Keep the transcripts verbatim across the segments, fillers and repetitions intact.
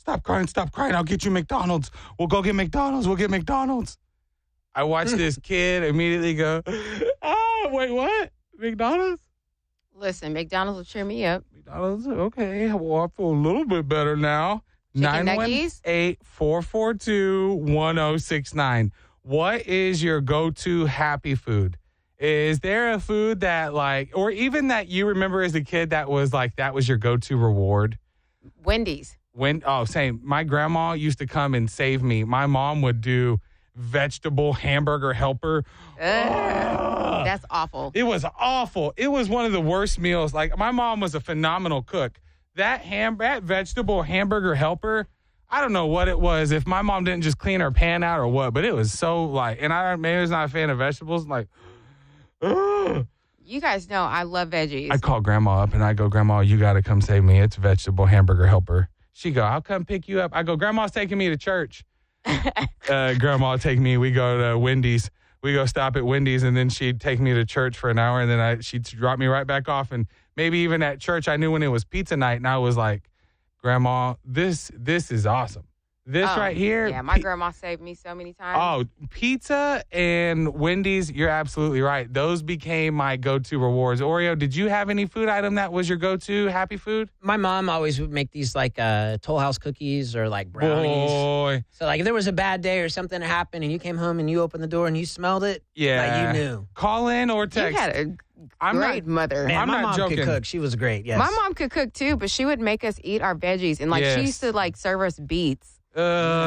stop crying, stop crying. I'll get you McDonald's. We'll go get McDonald's. We'll get McDonald's. I watched this kid immediately go, oh, wait, what? McDonald's? Listen, McDonald's will cheer me up. McDonald's, okay. Well, I feel a little bit better now. Chicken nine one eight, four four two, one zero six nine. What is your go-to happy food? Is there a food that like, or even that you remember as a kid that was like, that was your go-to reward? Wendy's. When, oh, same. My grandma used to come and save me. My mom would do vegetable hamburger helper. Ugh, that's awful. It was awful. It was one of the worst meals. Like, my mom was a phenomenal cook. That ham, that vegetable hamburger helper, I don't know what it was. If my mom didn't just clean her pan out or what, but it was so like, and I maybe I was not a fan of vegetables. Like, ugh. You guys know I love veggies. I call grandma up and I go, Grandma, you got to come save me. It's vegetable hamburger helper. She go, I'll come pick you up. I go, Grandma's taking me to church. uh, grandma would take me. We go to Wendy's. We go stop at Wendy's, and then she'd take me to church for an hour, and then I, she'd drop me right back off. And maybe even at church, I knew when it was pizza night, and I was like, Grandma, this this is awesome. This oh, right here. Yeah, my pi- grandma saved me so many times. Oh, pizza and Wendy's, you're absolutely right. Those became my go-to rewards. Oreo, did you have any food item that was your go-to happy food? My mom always would make these like uh, Toll House cookies or like brownies. Boy. So like if there was a bad day or something happened and you came home and you opened the door and you smelled it, yeah, like you knew. Call in or text. You had a I'm great not, mother. Man, I'm my not mom joking. could cook. She was great, yes. My mom could cook too, but she would make us eat our veggies. And like Yes. she used to like serve us beets. Uh,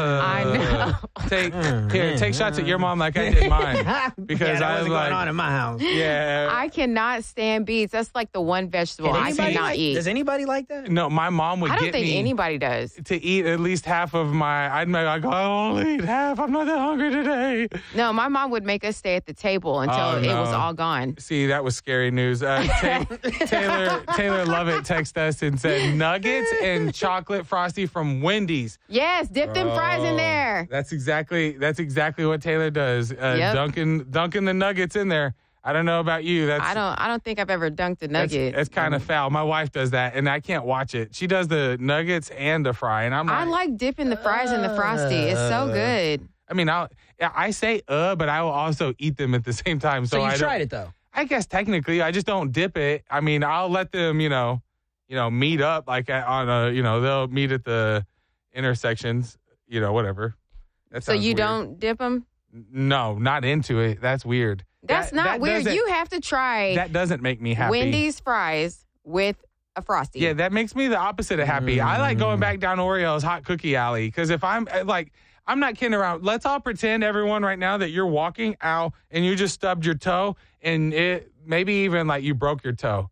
I know. Take Mm, here, man, take shots mm. at your mom like I did mine. Because yeah, that I was wasn't like, going on in my house. yeah. I cannot stand beets. That's like the one vegetable Can I anybody cannot like- eat. Does anybody like that? No, my mom would I don't get think me anybody does. to eat at least half of my. I'd make. I go. I'll only eat half. I'm not that hungry today. No, my mom would make us stay at the table until Oh, it was no. all gone. See, that was scary news. Uh, Ta- Taylor Taylor Lovett texted us and said nuggets and chocolate frosty from Wendy's. Yes, dip them fries in Oh, there. That's exactly that's exactly what Taylor does. Uh, Yep. Dunking dunking the nuggets in there. I don't know about you. That's I don't. I don't think I've ever dunked a That's, nugget. that's kind of foul. My wife does that, and I can't watch it. She does the nuggets and the fry, and I'm like, I like dipping the fries in the frosty. It's so good. I mean, I'll, I say uh, but I will also eat them at the same time. So, So you I tried don't, it though. I guess technically, I just don't dip it. I mean, I'll let them, you know, you know, meet up like at, on a, you know, they'll meet at the intersections, you know, whatever. That So sounds you weird. don't dip them? No, not into it. That's weird. That's That- not that weird. doesn't- You have to try That doesn't make me happy. Wendy's fries with a frosty. Yeah, that makes me the opposite of happy. I like going back down Oreo's hot cookie alley because if I'm uh, like, I'm not kidding around. Let's all pretend, everyone right now, that you're walking out and you just stubbed your toe and it maybe even like you broke your toe.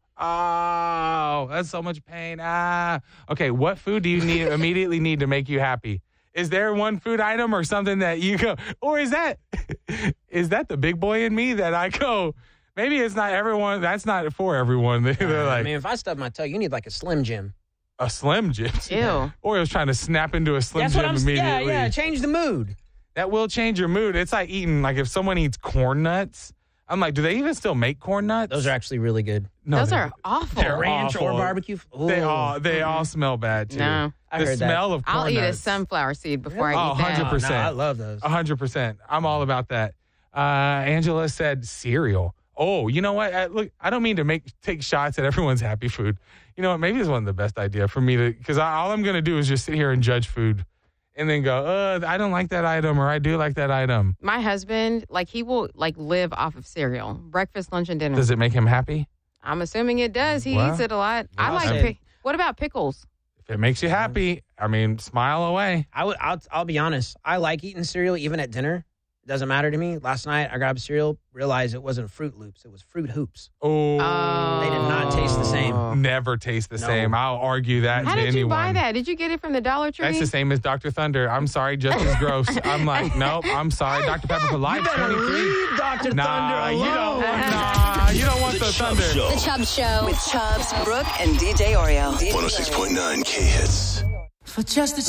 Oh, that's so much pain. Ah. Okay, what food do you need immediately need to make you happy? Is there one food item or something that you go, or is that is that the big boy in me that I go, maybe it's not everyone, that's not for everyone. They're Uh, like, I mean, if I stub my toe, you need like a Slim Jim. a Slim Jim. Ew. Oreo's trying to snap into a Slim That's Jim what I'm immediately. Yeah, yeah, change the mood. That will change your mood. It's like eating, like if someone eats corn nuts, I'm like, do they even still make corn nuts? Those are actually really good. no, Those they- are awful. They're Ranch or awful. barbecue. Ooh. They all they all smell bad too. No. I the heard that. smell of corn I'll eat a nuts. sunflower seed before Oh, I eat that. one hundred percent. Oh, no, I love those. A hundred percent. I'm all about that. Uh, Angela said cereal. Oh, you know what? I, look, I don't mean to make take shots at everyone's happy food. You know what? Maybe it's one of the best idea for me to, because all I'm going to do is just sit here and judge food, and then go, uh, I don't like that item, or I do like that item. My husband, like he will like live off of cereal, breakfast, lunch, and dinner. Does it make him happy? I'm assuming it does. He Well, eats it a lot. I well like. said. Pick, what about pickles? If it makes you happy, I mean, smile away. I would. I'll, I'll be honest. I like eating cereal even at dinner. It doesn't matter to me. Last night I grabbed cereal, realized it wasn't Fruit Loops. It was Fruit Hoops. Oh, Oh. They did not taste the same. Never taste the No. same. I'll argue that How to did anyone. you buy that? Did you get it from the Dollar Tree? That's the same as Doctor Thunder. I'm sorry, just as gross. I'm like, nope, I'm sorry. Doctor Pepper for life, twenty-three. Leave Doctor Nah, Thunder you alone. don't want, nah, you don't want the, The Chubb Thunder. Show. The Chubb Show. With Chubbs, Brooke, and D J Oreo. one oh six point nine K Hits. For just the